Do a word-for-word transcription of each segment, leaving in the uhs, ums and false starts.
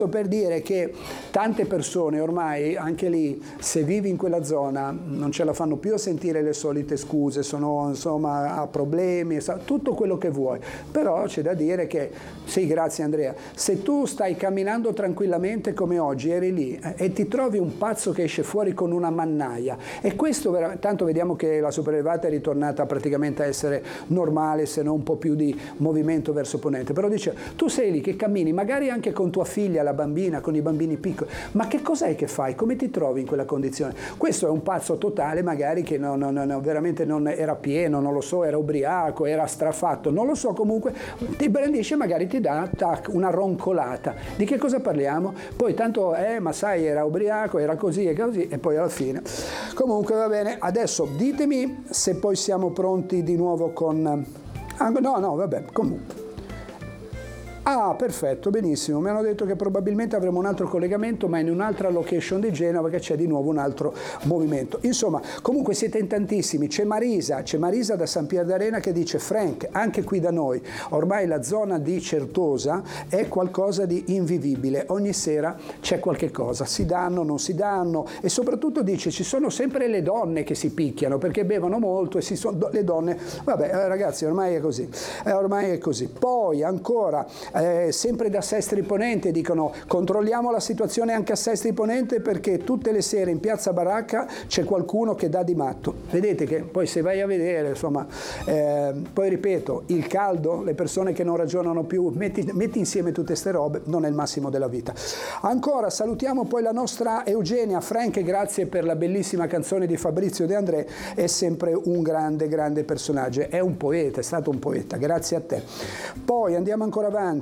Per dire che tante persone ormai, anche lì, se vivi in quella zona, non ce la fanno più a sentire le solite scuse, sono insomma a problemi, tutto quello che vuoi. Però c'è da dire che, sì, grazie Andrea, se tu stai camminando tranquillamente come oggi, eri lì eh, e ti trovi un pazzo che esce fuori con una mannaia, e questo, tanto vediamo che la sopraelevata è ritornata praticamente a essere normale, se non un po' più di movimento verso ponente, però dice, tu sei lì che cammini, magari anche con tua figlia, la bambina, con i bambini piccoli, ma che cos'è che fai? Come ti trovi in quella condizione? Questo è un pazzo totale, magari che non, non, non, veramente non era pieno, non lo so, era ubriaco, era strafatto, non lo so, comunque ti brandisce, magari ti dà tac, una roncolata. Di che cosa parliamo? Poi tanto, eh, ma sai, era ubriaco, era così e così, e poi alla fine. Comunque va bene, adesso ditemi se poi siamo pronti di nuovo con... Ah, no, no, vabbè, comunque. Ah, perfetto, benissimo. Mi hanno detto che probabilmente avremo un altro collegamento, ma in un'altra location di Genova, che c'è di nuovo un altro movimento. Insomma, comunque siete in tantissimi. C'è Marisa, c'è Marisa da San Pier d'Arena che dice: Frank, anche qui da noi, ormai la zona di Certosa è qualcosa di invivibile. Ogni sera c'è qualche cosa, si danno, non si danno, e soprattutto dice ci sono sempre le donne che si picchiano perché bevono molto e si sono le donne. Vabbè, ragazzi, ormai è così. Eh, ormai è così. Poi ancora Eh, sempre da Sestri Ponente dicono: controlliamo la situazione anche a Sestri Ponente, perché tutte le sere in piazza Baracca c'è qualcuno che dà di matto. Vedete che poi se vai a vedere, insomma, eh, poi ripeto, il caldo, le persone che non ragionano più, metti, metti insieme tutte ste robe, non è il massimo della vita. Ancora salutiamo poi la nostra Eugenia. Frank, grazie per la bellissima canzone di Fabrizio De André, è sempre un grande grande personaggio, è un poeta, è stato un poeta, grazie a te. Poi andiamo ancora avanti.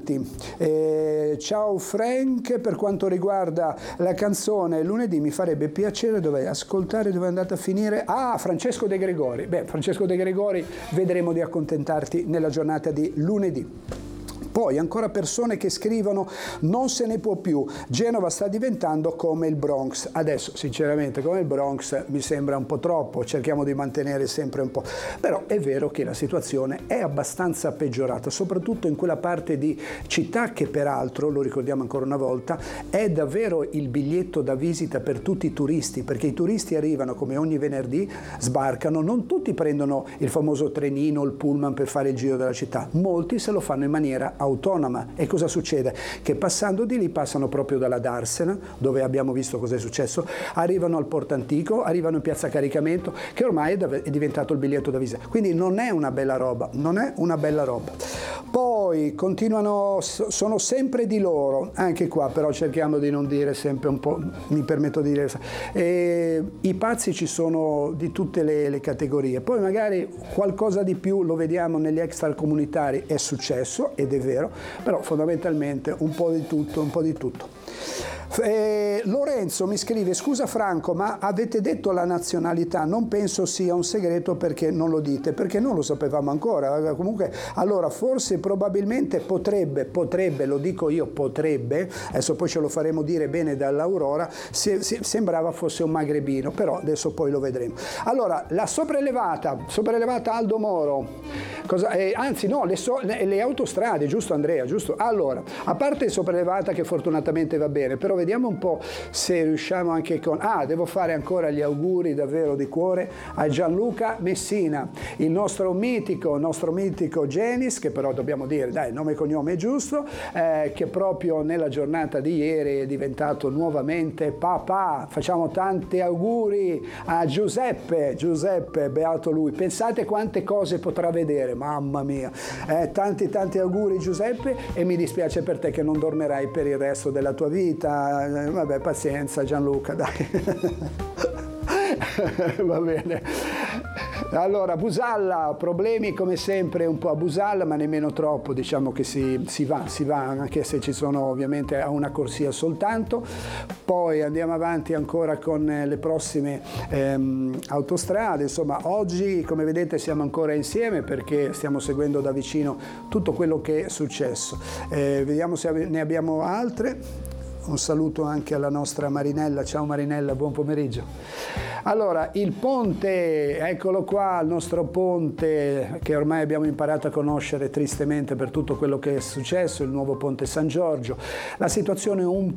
Eh, ciao Frank, per quanto riguarda la canzone lunedì mi farebbe piacere dove ascoltare, dove è andata a finire. Ah, Francesco De Gregori. Beh, Francesco De Gregori vedremo di accontentarti nella giornata di lunedì. Poi ancora persone che scrivono: non se ne può più, Genova sta diventando come il Bronx. Adesso sinceramente come il Bronx mi sembra un po' troppo, cerchiamo di mantenere sempre un po', però è vero che la situazione è abbastanza peggiorata, soprattutto in quella parte di città che peraltro, lo ricordiamo ancora una volta, è davvero il biglietto da visita per tutti i turisti, perché i turisti arrivano come ogni venerdì, sbarcano, non tutti prendono il famoso trenino, il pullman per fare il giro della città, molti se lo fanno in maniera autonoma. E cosa succede? Che passando di lì passano proprio dalla Darsena, dove abbiamo visto cosa è successo, arrivano al Porto Antico, arrivano in piazza Caricamento, che ormai è diventato il biglietto da visita. Quindi non è una bella roba, non è una bella roba. Poi continuano, sono sempre di loro, anche qua però cerchiamo di non dire sempre un po', mi permetto di dire, e i pazzi ci sono di tutte le, le categorie. Poi magari qualcosa di più lo vediamo negli extracomunitari, è successo ed è vero, però fondamentalmente un po' di tutto, un po' di tutto. Eh, Lorenzo mi scrive: scusa Franco, ma avete detto la nazionalità? Non penso sia un segreto perché non lo dite, perché non lo sapevamo ancora. Comunque, allora forse probabilmente potrebbe, potrebbe, lo dico io, potrebbe, adesso poi ce lo faremo dire bene dall'Aurora, se, se, sembrava fosse un magrebino, però adesso poi lo vedremo. Allora, la sopraelevata, sopraelevata Aldo Moro, cosa, eh, anzi no, le, so, le, le autostrade, giusto Andrea, giusto? Allora, a parte sopraelevata che fortunatamente va bene, però vediamo un po' se riusciamo anche con... Ah, devo fare ancora gli auguri davvero di cuore a Gianluca Messina, il nostro mitico, nostro mitico Genis, che però dobbiamo dire, dai, nome e cognome è giusto, eh, che proprio nella giornata di ieri è diventato nuovamente papà. Facciamo tanti auguri a Giuseppe, Giuseppe, beato lui. Pensate quante cose potrà vedere, mamma mia. Eh, tanti tanti auguri Giuseppe, e mi dispiace per te che non dormirai per il resto della tua vita. Vabbè, pazienza Gianluca, dai. Va bene. Allora, Busalla, problemi come sempre un po' a Busalla, ma nemmeno troppo, diciamo che si, si va, si va, anche se ci sono ovviamente a una corsia soltanto. Poi andiamo avanti ancora con le prossime ehm, autostrade. Insomma, oggi, come vedete, siamo ancora insieme perché stiamo seguendo da vicino tutto quello che è successo. Eh, vediamo se ne abbiamo altre. Un saluto anche alla nostra Marinella. Ciao Marinella, buon pomeriggio. Allora, il ponte, eccolo qua, il nostro ponte che ormai abbiamo imparato a conoscere tristemente per tutto quello che è successo, il nuovo ponte San Giorgio. La situazione è un